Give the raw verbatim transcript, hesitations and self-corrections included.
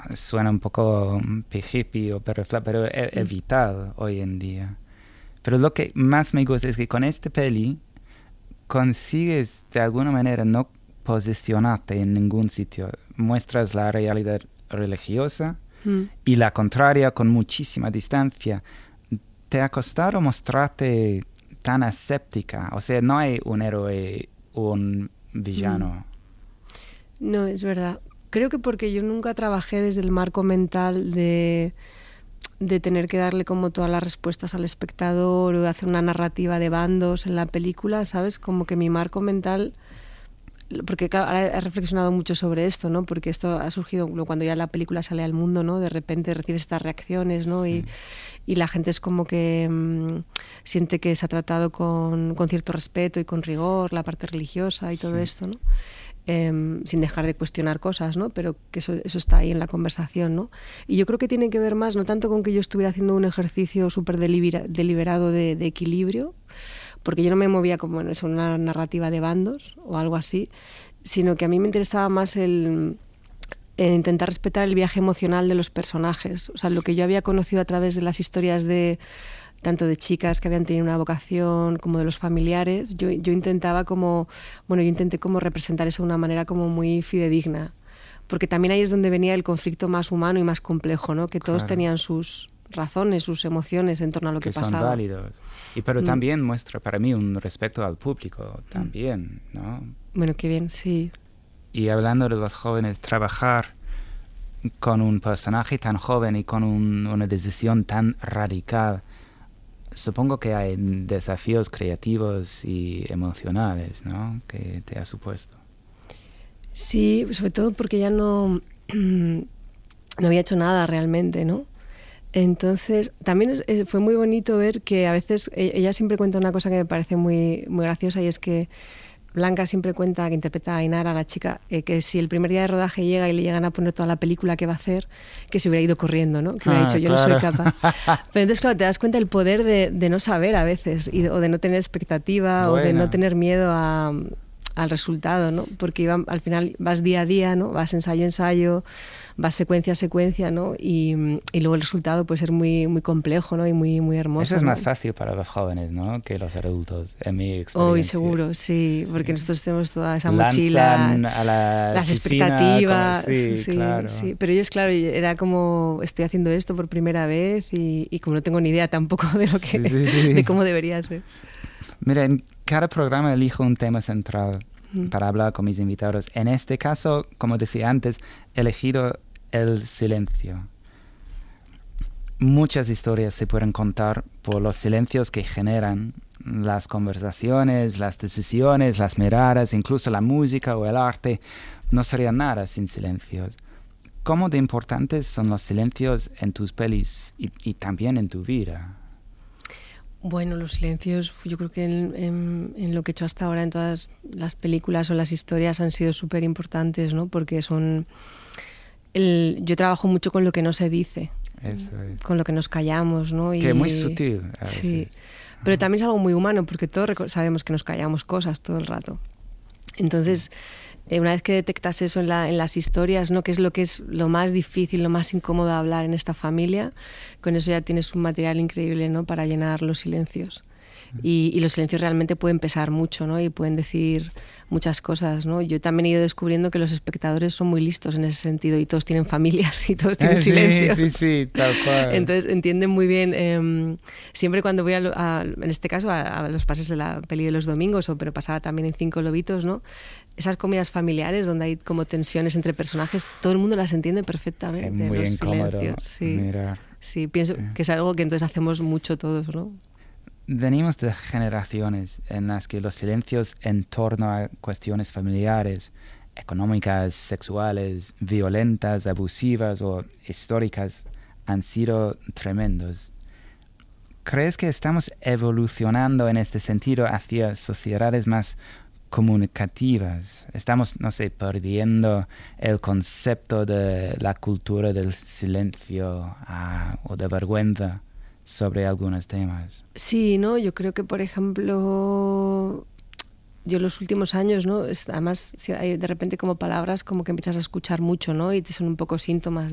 suena un poco hippie o perifla, pero he Mm. evitado hoy en día. Pero lo que más me gusta es que con esta peli consigues de alguna manera no posicionarte en ningún sitio. Muestras la realidad religiosa Mm. y la contraria con muchísima distancia. ¿Te ha costado mostrarte tan aséptica? O sea, no hay un héroe o un villano. No, es verdad. Creo que porque yo nunca trabajé desde el marco mental de, de tener que darle como todas las respuestas al espectador o de hacer una narrativa de bandos en la película, ¿sabes? Como que mi marco mental... Porque claro, ahora he reflexionado mucho sobre esto, ¿no? Porque esto ha surgido cuando ya la película sale al mundo, ¿no? De repente recibes estas reacciones, ¿no? Sí. Y, y la gente es como que mmm, siente que se ha tratado con, con cierto respeto y con rigor la parte religiosa y todo Sí. esto, ¿no? Eh, sin dejar de cuestionar cosas, ¿no? Pero que eso, eso está ahí en la conversación, ¿no? Y yo creo que tiene que ver más, no tanto con que yo estuviera haciendo un ejercicio súper delibera, deliberado de, de equilibrio, porque yo no me movía como en eso, una narrativa de bandos o algo así, sino que a mí me interesaba más el, el intentar respetar el viaje emocional de los personajes. O sea, lo que yo había conocido a través de las historias de tanto de chicas que habían tenido una vocación como de los familiares, yo, yo intentaba como, bueno, yo intenté como representar eso de una manera como muy fidedigna, porque también ahí es donde venía el conflicto más humano y más complejo, ¿no? Que todos Claro. tenían sus razones, sus emociones en torno a lo que, que pasaba. son válidos. Y pero Mm. también muestra para mí un respeto al público también, ¿no? Bueno, qué bien, sí. Y hablando de los jóvenes, trabajar con un personaje tan joven y con un, una decisión tan radical, supongo que hay desafíos creativos y emocionales, ¿no? Que te ha supuesto. Sí, sobre todo porque ya no, no había hecho nada realmente, ¿no? Entonces, también es, es, fue muy bonito ver que a veces ella siempre cuenta una cosa que me parece muy, muy graciosa, y es que Blanca siempre cuenta, que interpreta a Ainara, la chica, eh, que si el primer día de rodaje llega y le llegan a poner toda la película que va a hacer, que se hubiera ido corriendo, ¿no? Que hubiera Ah, dicho, yo claro. no soy capaz. Pero entonces, claro, te das cuenta del poder de, de no saber a veces, y, o de no tener expectativa, Bueno. o de no tener miedo a, al resultado, ¿no? Porque iba, al final vas día a día, ¿no? Vas ensayo a ensayo, vas secuencia a secuencia, ¿no? Y, y luego el resultado puede ser muy, muy complejo, ¿no? Y muy, muy hermoso. Eso es ¿no? más fácil para los jóvenes, ¿no? Que los adultos, en mi experiencia. Hoy seguro, sí, porque sí. Nosotros tenemos toda esa Lanzan mochila, a la las piscina, expectativas, como, sí, sí, claro. sí. Pero ellos, claro, era como, estoy haciendo esto por primera vez y, y como no tengo ni idea tampoco de lo que, sí, sí, sí. de cómo debería ser. Mira, en cada programa elijo un tema central mm. para hablar con mis invitados. En este caso, como decía antes, he elegido el silencio. Muchas historias se pueden contar por los silencios que generan las conversaciones, las decisiones, las miradas, incluso la música o el arte. No sería nada sin silencios. ¿Cómo de importantes son los silencios en tus pelis y, y también en tu vida? Bueno, los silencios, yo creo que en, en, en lo que he hecho hasta ahora en todas las películas o las historias han sido súper importantes, ¿no? Porque son... El, yo trabajo mucho con lo que no se dice. Eso es. Con lo que nos callamos, ¿no? Y, que es muy sutil a veces. Sí, pero también es algo muy humano, porque todos sabemos que nos callamos cosas todo el rato. Entonces, eh, una vez que detectas eso en, la, en las historias, ¿no? Que es lo que es lo más difícil, lo más incómodo de hablar en esta familia, con eso ya tienes un material increíble, ¿no? Para llenar los silencios. Y, y los silencios realmente pueden pesar mucho, ¿no? Y pueden decir muchas cosas, ¿no? Yo también he ido descubriendo que los espectadores son muy listos en ese sentido, y todos tienen familias y todos tienen sí, silencios. Sí, sí, tal cual. Entonces entienden muy bien. Eh, siempre cuando voy, a, a, en este caso, a, a los pases de la peli de los domingos, o pero pasaba también en Cinco Lobitos, ¿no? Esas comidas familiares donde hay como tensiones entre personajes, todo el mundo las entiende perfectamente. Es muy los incómodo silencios. Sí, mirar. Sí, pienso sí. que es algo que entonces hacemos mucho todos, ¿no? Venimos de generaciones en las que los silencios en torno a cuestiones familiares, económicas, sexuales, violentas, abusivas o históricas han sido tremendos. ¿Crees que estamos evolucionando en este sentido hacia sociedades más comunicativas? Estamos, no sé, perdiendo el concepto de la cultura del silencio uh, o de vergüenza sobre algunos temas. Sí, ¿no? Yo creo que, por ejemplo, yo en los últimos años, ¿no? Es, además, si hay de repente como palabras como que empiezas a escuchar mucho, ¿no? Y son un poco síntomas